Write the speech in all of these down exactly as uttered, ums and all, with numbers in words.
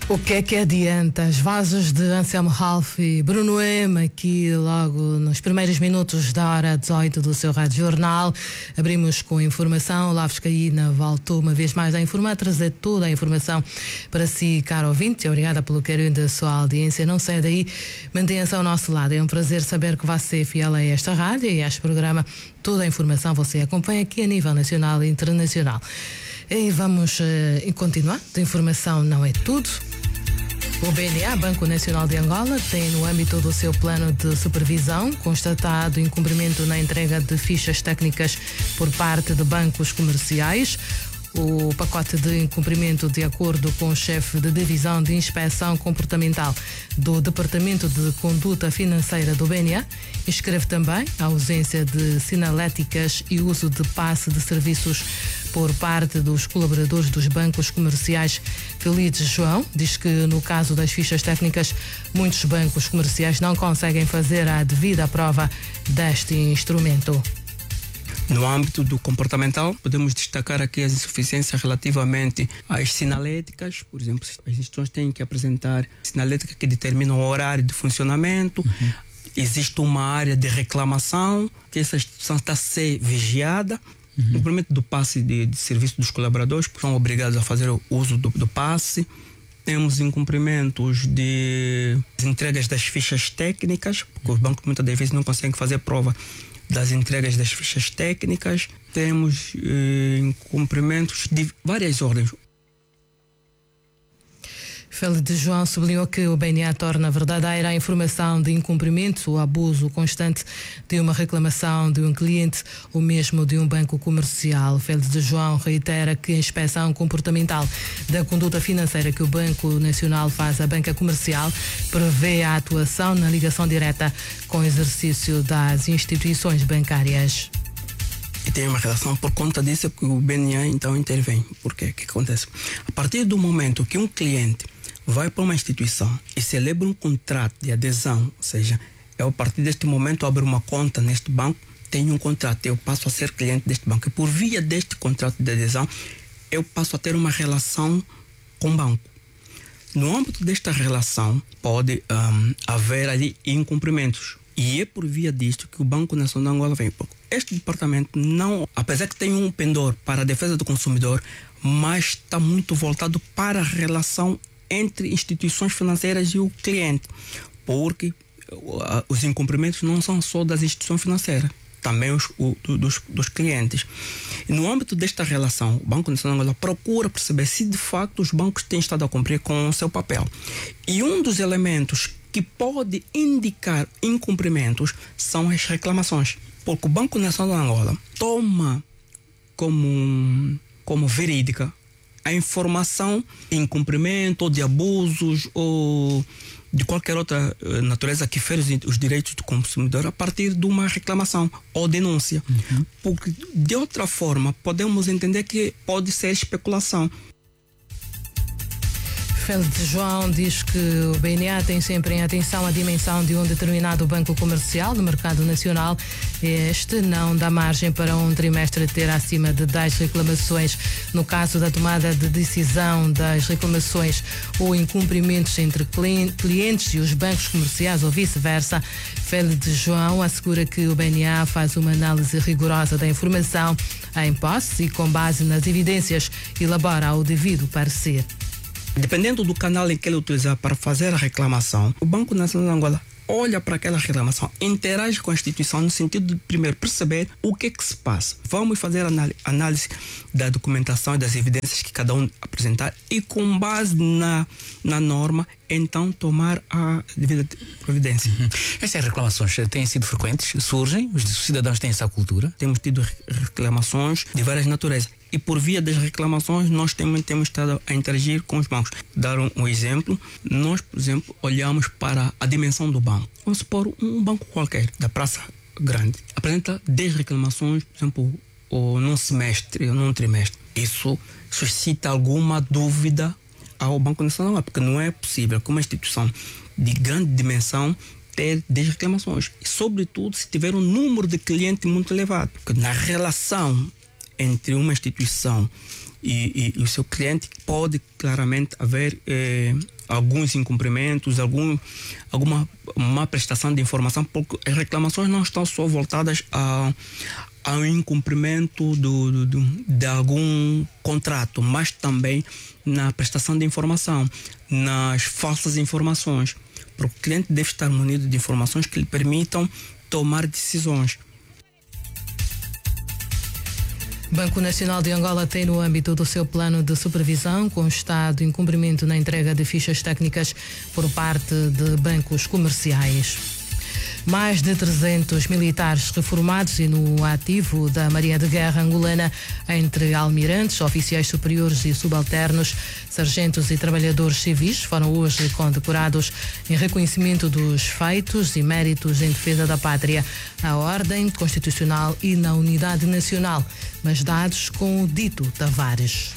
O que é que adianta? As vozes de Anselmo Ralph e Bruno M aqui logo nos primeiros minutos da hora dezoito do seu Rádio Jornal. Abrimos com informação. Olavo Escaína voltou uma vez mais a informar, trazer toda a informação para si, caro ouvinte. Obrigada pelo carinho da sua audiência. Não sai daí, mantenha-se ao nosso lado. É um prazer saber que vai ser fiel a esta rádio e a este programa. Toda a informação você acompanha aqui a nível nacional e internacional. E vamos uh, continuar. A informação não é tudo. O B N A, Banco Nacional de Angola, tem no âmbito do seu plano de supervisão constatado incumprimento na entrega de fichas técnicas por parte de bancos comerciais. O pacote de incumprimento, de acordo com o chefe de divisão de inspeção comportamental do Departamento de Conduta Financeira do B N A, escreve também a ausência de sinaléticas e uso de passe de serviços por parte dos colaboradores dos bancos comerciais. Feliz João diz que, no caso das fichas técnicas, muitos bancos comerciais não conseguem fazer a devida prova deste instrumento. No âmbito do comportamental, podemos destacar aqui as insuficiências relativamente às sinaléticas. Por exemplo, as instituições têm que apresentar sinalética que determina o horário de funcionamento. Uhum. Existe uma área de reclamação, que essa instituição está a ser vigiada. Uhum. No cumprimento do passe de, de serviço dos colaboradores, são obrigados a fazer o uso do, do passe. Temos incumprimentos de entregas das fichas técnicas, porque os bancos muitas das vezes não conseguem fazer prova das entregas das fichas técnicas. Temos eh, incumprimentos de várias ordens. Félix João sublinhou que o B N A torna verdadeira a informação de incumprimento ou abuso constante de uma reclamação de um cliente ou mesmo de um banco comercial. Félix João reitera que a inspeção comportamental da conduta financeira que o Banco Nacional faz à banca comercial prevê a atuação na ligação direta com o exercício das instituições bancárias. E tem uma relação por conta disso que o B N A então intervém. Por quê? O que acontece? A partir do momento que um cliente vai para uma instituição e celebra um contrato de adesão, ou seja, eu a partir deste momento abro uma conta neste banco, tenho um contrato, eu passo a ser cliente deste banco. E por via deste contrato de adesão, eu passo a ter uma relação com o banco. No âmbito desta relação, pode um, haver ali incumprimentos. E é por via disto que o Banco Nacional de Angola vem. Este departamento não, apesar que tem um pendor para a defesa do consumidor, mas está muito voltado para a relação entre instituições financeiras e o cliente, porque uh, os incumprimentos não são só das instituições financeiras, também os, o, dos, dos clientes. E no âmbito desta relação, o Banco Nacional de Angola procura perceber se de facto os bancos têm estado a cumprir com o seu papel. E um dos elementos que pode indicar incumprimentos são as reclamações, porque o Banco Nacional de Angola toma como, como verídica a informação de incumprimento ou de abusos ou de qualquer outra natureza que fere os, os direitos do consumidor a partir de uma reclamação ou denúncia. Uhum. Porque de outra forma podemos entender que pode ser especulação. Félix João diz que o B N A tem sempre em atenção a dimensão de um determinado banco comercial do mercado nacional. Este não dá margem para um trimestre ter acima de dez reclamações. No caso da tomada de decisão das reclamações ou incumprimentos entre clientes e os bancos comerciais ou vice-versa, Félix João assegura que o B N A faz uma análise rigorosa da informação em posse e, com base nas evidências, elabora o devido parecer. Dependendo do canal em que ele utilizar para fazer a reclamação, o Banco Nacional de Angola olha para aquela reclamação, interage com a instituição no sentido de, primeiro, perceber o que é que se passa. Vamos fazer a análise da documentação e das evidências que cada um apresentar e, com base na, na norma, então tomar a devida providência. Uhum. Essas reclamações têm sido frequentes? Surgem? Os cidadãos têm essa cultura? Temos tido reclamações de várias naturezas. E por via das reclamações, nós temos, temos estado a interagir com os bancos. Dar um, um exemplo, nós, por exemplo, olhamos para a dimensão do banco. Vamos supor um banco qualquer, da Praça Grande, apresenta dez reclamações, por exemplo, ou num semestre, ou num trimestre. Isso suscita alguma dúvida ao Banco Nacional, porque não é possível que uma instituição de grande dimensão ter dez reclamações. E, sobretudo, se tiver um número de clientes muito elevado. Porque na relação entre uma instituição e, e, e o seu cliente pode claramente haver eh, alguns incumprimentos, algum, alguma má prestação de informação, porque as reclamações não estão só voltadas a, ao incumprimento do, do, do, de algum contrato, mas também na prestação de informação, nas falsas informações. Porque o cliente deve estar munido de informações que lhe permitam tomar decisões. Banco Nacional de Angola tem no âmbito do seu plano de supervisão constado incumprimento na entrega de fichas técnicas por parte de bancos comerciais. Mais de trezentos militares reformados e no ativo da Marinha de Guerra angolana, entre almirantes, oficiais superiores e subalternos, sargentos e trabalhadores civis, foram hoje condecorados em reconhecimento dos feitos e méritos em defesa da pátria, a ordem constitucional e na unidade nacional, mas dados com o dito Tavares.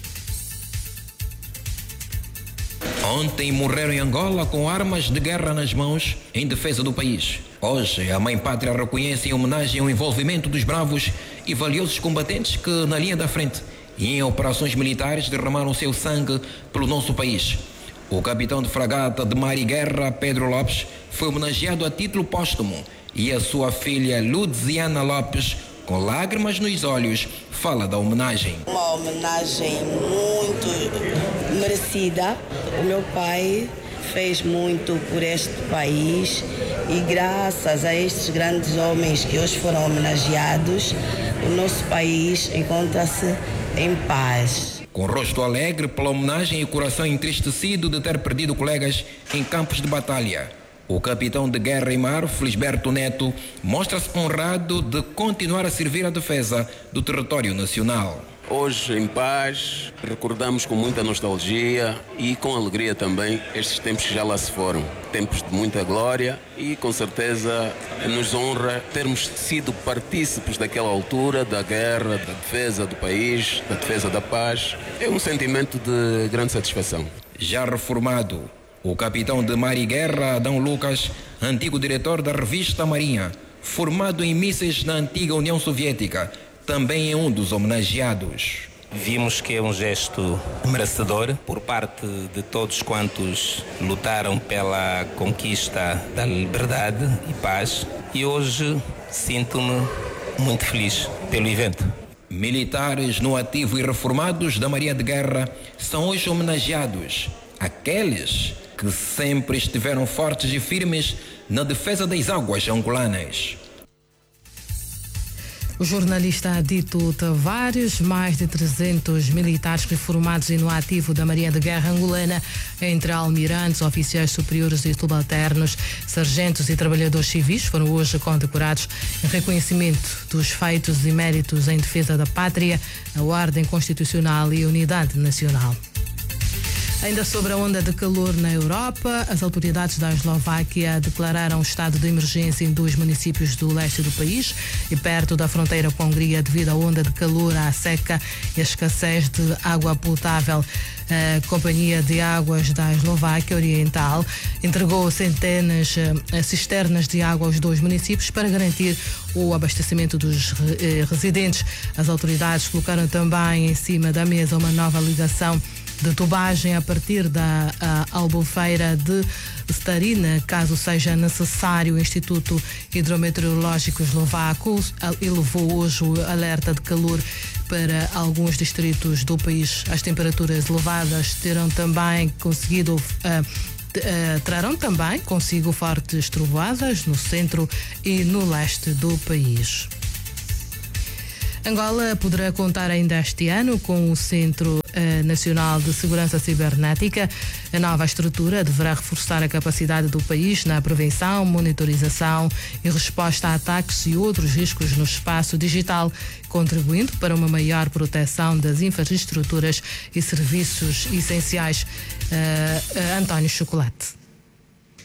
Ontem morreram em Angola com armas de guerra nas mãos em defesa do país. Hoje, a Mãe Pátria reconhece em homenagem ao envolvimento dos bravos e valiosos combatentes que, na linha da frente e em operações militares, derramaram seu sangue pelo nosso país. O capitão de fragata de mar e guerra, Pedro Lopes, foi homenageado a título póstumo e a sua filha Luziana Lopes, com lágrimas nos olhos, fala da homenagem. Uma homenagem muito merecida. O meu pai fez muito por este país e graças a estes grandes homens que hoje foram homenageados, o nosso país encontra-se em paz. Com rosto alegre pela homenagem e coração entristecido de ter perdido colegas em campos de batalha, o capitão de guerra e mar, Felisberto Neto, mostra-se honrado de continuar a servir a defesa do território nacional. Hoje, em paz, recordamos com muita nostalgia e com alegria também estes tempos que já lá se foram. Tempos de muita glória e, com certeza, nos honra termos sido partícipes daquela altura, da guerra, da defesa do país, da defesa da paz. É um sentimento de grande satisfação. Já reformado, o capitão de mar e guerra, Adão Lucas, antigo diretor da revista Marinha, formado em mísseis na antiga União Soviética, também é um dos homenageados. Vimos que é um gesto merecedor por parte de todos quantos lutaram pela conquista da liberdade e paz, e hoje sinto-me muito feliz pelo evento. Militares no ativo e reformados da Marinha de Guerra são hoje homenageados, aqueles que sempre estiveram fortes e firmes na defesa das águas angolanas. O jornalista Dito Tavares, mais de trezentos militares reformados e no ativo da Marinha de Guerra angolana, entre almirantes, oficiais superiores e subalternos, sargentos e trabalhadores civis, foram hoje condecorados em reconhecimento dos feitos e méritos em defesa da pátria, a ordem constitucional e a unidade nacional. Ainda sobre a onda de calor na Europa, as autoridades da Eslováquia declararam estado de emergência em dois municípios do leste do país e perto da fronteira com a Hungria devido à onda de calor, à seca e à escassez de água potável. A Companhia de Águas da Eslováquia Oriental entregou centenas de cisternas de água aos dois municípios para garantir o abastecimento dos residentes. As autoridades colocaram também em cima da mesa uma nova ligação de tubagem a partir da Albufeira de Starina, caso seja necessário. O Instituto Hidrometeorológico Eslovaco elevou hoje o alerta de calor para alguns distritos do país. As temperaturas elevadas terão também conseguido uh, uh, trarão também consigo fortes trovoadas no centro e no leste do país. Angola poderá contar ainda este ano com o Centro eh, Nacional de Segurança Cibernética. A nova estrutura deverá reforçar a capacidade do país na prevenção, monitorização e resposta a ataques e outros riscos no espaço digital, contribuindo para uma maior proteção das infraestruturas e serviços essenciais. Uh, uh, António Chocolate.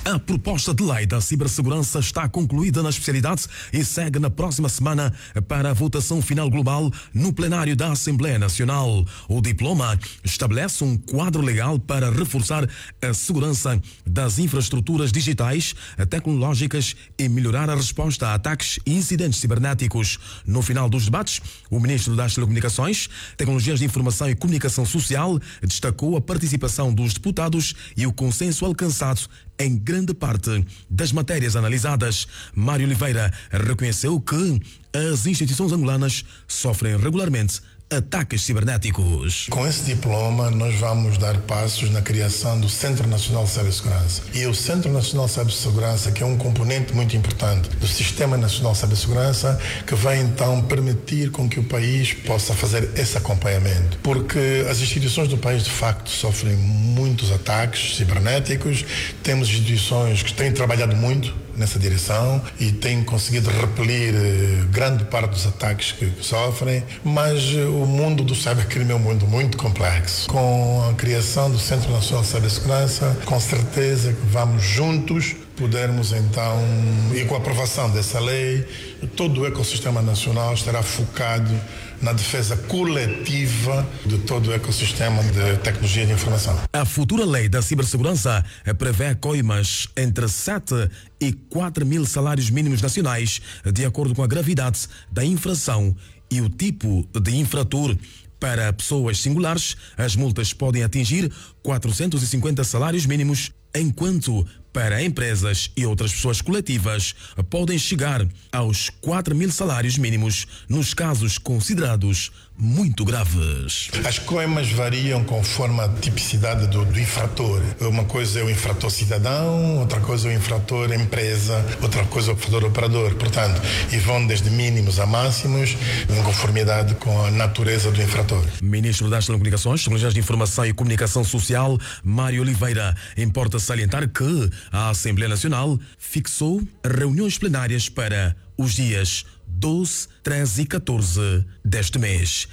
A proposta de lei da cibersegurança está concluída na especialidade e segue na próxima semana para a votação final global no plenário da Assembleia Nacional. O diploma estabelece um quadro legal para reforçar a segurança das infraestruturas digitais, tecnológicas e melhorar a resposta a ataques e incidentes cibernéticos. No final dos debates, o ministro das Telecomunicações, Tecnologias de Informação e Comunicação Social destacou a participação dos deputados e o consenso alcançado em grande parte das matérias analisadas. Mário Oliveira reconheceu que as instituições angolanas sofrem regularmente ataques cibernéticos. Com esse diploma, nós vamos dar passos na criação do Centro Nacional de Cibersegurança. E o Centro Nacional de Cibersegurança, que é um componente muito importante do Sistema Nacional de Cibersegurança, que vai então permitir com que o país possa fazer esse acompanhamento. Porque as instituições do país, de facto, sofrem muitos ataques cibernéticos. Temos instituições que têm trabalhado muito nessa direção e têm conseguido repelir eh, grande parte dos ataques que, que sofrem, mas eh, o mundo do cybercrime é um mundo muito complexo. Com a criação do Centro Nacional de Cibersegurança, com certeza que vamos juntos podermos então, e com a aprovação dessa lei, todo o ecossistema nacional estará focado na defesa coletiva de todo o ecossistema de tecnologia de informação. A futura lei da cibersegurança prevê coimas entre sete e quatro mil salários mínimos nacionais, de acordo com a gravidade da infração e o tipo de infrator. Para pessoas singulares, as multas podem atingir quatrocentos e cinquenta salários mínimos, enquanto para empresas e outras pessoas coletivas podem chegar aos quatro mil salários mínimos nos casos considerados muito graves. As coimas variam conforme a tipicidade do, do infrator. Uma coisa é o infrator cidadão, outra coisa é o infrator empresa, outra coisa é o infrator operador. Portanto, e vão desde mínimos a máximos, em conformidade com a natureza do infrator. Ministro das Telecomunicações, Tecnologias de Informação e Comunicação Social, Mário Oliveira, importa salientar que a Assembleia Nacional fixou reuniões plenárias para os dias doze, treze e catorze deste mês.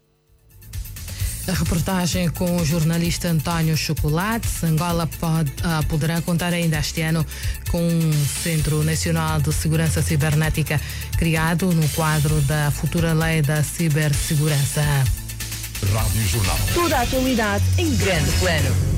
A reportagem com o jornalista António Chocolate. Angola pode, ah, poderá contar ainda este ano com um Centro Nacional de Segurança Cibernética criado no quadro da futura Lei da Cibersegurança. Rádio Jornal. Toda a atualidade em grande plano.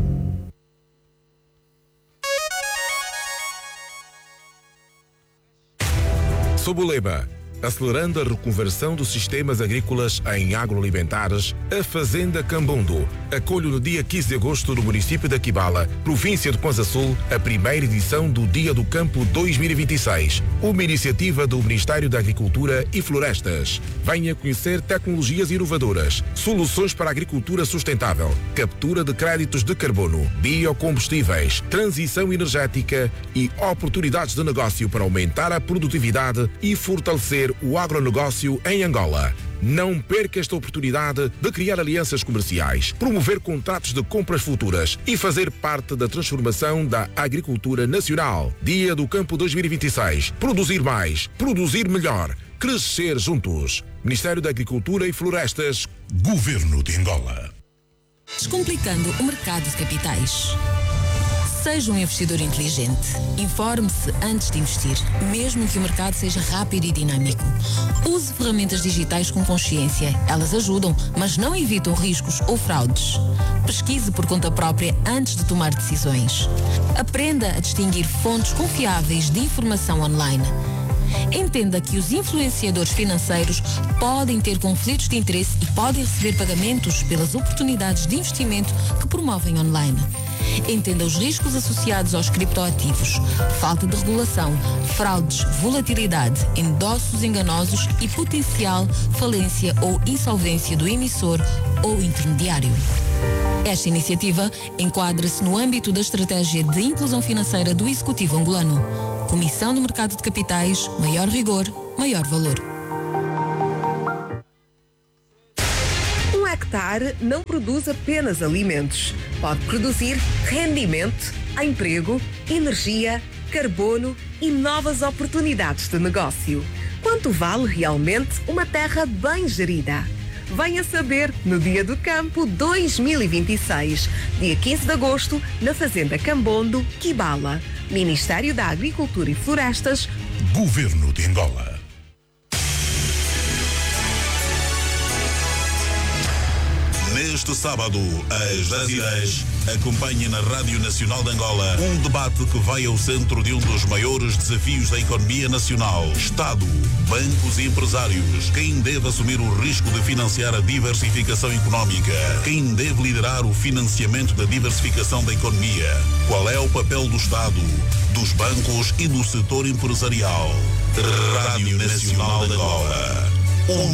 Sob o lema Acelerando a reconversão dos sistemas agrícolas em agroalimentares, a Fazenda Cambundo acolhe no dia quinze de agosto no município de Aquibala, província de Kwanza Sul, a primeira edição do Dia do Campo dois mil e vinte e seis, uma iniciativa do Ministério da Agricultura e Florestas. Venha conhecer tecnologias inovadoras, soluções para a agricultura sustentável, captura de créditos de carbono, biocombustíveis, transição energética e oportunidades de negócio para aumentar a produtividade e fortalecer o agronegócio em Angola. Não perca esta oportunidade de criar alianças comerciais, promover contratos de compras futuras e fazer parte da transformação da agricultura nacional. Dia do Campo dois mil e vinte e seis. Produzir mais, produzir melhor, crescer juntos. Ministério da Agricultura e Florestas, Governo de Angola. Descomplicando o mercado de capitais. Seja um investidor inteligente. Informe-se antes de investir, mesmo que o mercado seja rápido e dinâmico. Use ferramentas digitais com consciência. Elas ajudam, mas não evitam riscos ou fraudes. Pesquise por conta própria antes de tomar decisões. Aprenda a distinguir fontes confiáveis de informação online. Entenda que os influenciadores financeiros podem ter conflitos de interesse e podem receber pagamentos pelas oportunidades de investimento que promovem online. Entenda os riscos associados aos criptoativos, falta de regulação, fraudes, volatilidade, endossos enganosos e potencial falência ou insolvência do emissor ou intermediário. Esta iniciativa enquadra-se no âmbito da Estratégia de Inclusão Financeira do Executivo Angolano. Comissão do Mercado de Capitais, maior rigor, maior valor. Um hectare não produz apenas alimentos. Pode produzir rendimento, emprego, energia, carbono e novas oportunidades de negócio. Quanto vale realmente uma terra bem gerida? Venha saber no Dia do Campo dois mil e vinte e seis, dia quinze de agosto, na Fazenda Cambondo, Kibala. Ministério da Agricultura e Florestas, Governo de Angola. Neste sábado, às dez e dez, acompanhe na Rádio Nacional de Angola um debate que vai ao centro de um dos maiores desafios da economia nacional. Estado, bancos e empresários. Quem deve assumir o risco de financiar a diversificação económica? Quem deve liderar o financiamento da diversificação da economia? Qual é o papel do Estado, dos bancos e do setor empresarial? Rádio Nacional de Angola. Um